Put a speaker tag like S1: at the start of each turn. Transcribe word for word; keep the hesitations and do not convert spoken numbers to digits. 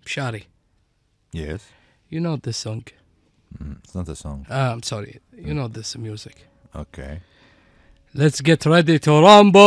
S1: Shari,
S2: Yes.
S1: you know this song.
S2: Mm, it's not a song.
S1: Uh, I'm sorry. You know this music.
S2: Okay.
S1: Let's get ready to rumble.